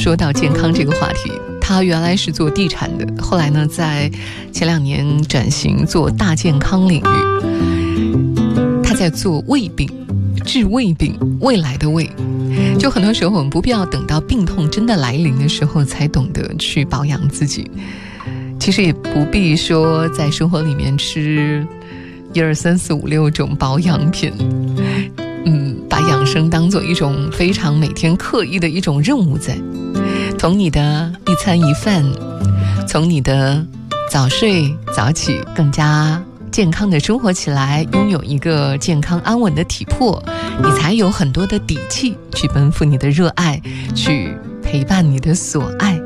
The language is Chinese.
说到健康这个话题，他原来是做地产的，后来呢在前2年转型做大健康领域，他在做胃病，治胃病，未来的胃。就很多时候我们不必要等到病痛真的来临的时候才懂得去保养自己，其实也不必说在生活里面吃1、2、3、4、5、6种保养品，把养生当做一种非常每天刻意的一种任务在。从你的一餐一饭，从你的早睡早起，更加健康的生活起来，拥有一个健康安稳的体魄，你才有很多的底气去奔赴你的热爱，去陪伴你的所爱。